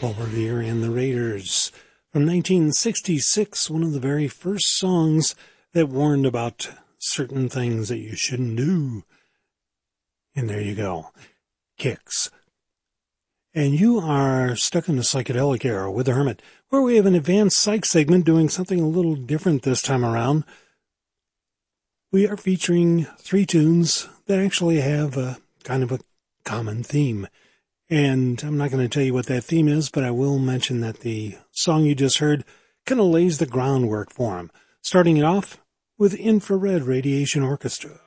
Paul Revere and the Raiders. From 1966, one of the very first songs that warned about certain things that you shouldn't do. And there you go. Kicks. And you are stuck in the psychedelic era with the Hermit, where we have an advanced psych segment doing something a little different this time around. We are featuring 3 tunes that actually have a kind of a common theme. And I'm not going to tell you what that theme is, but I will mention that the song you just heard kind of lays the groundwork for them. Starting it off with Infrared Radiation Orchestra.